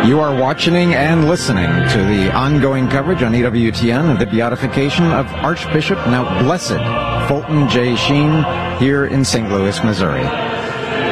You are watching and listening to the ongoing coverage on EWTN of the beatification of Archbishop, now Blessed, Fulton J. Sheen, here in St. Louis, Missouri.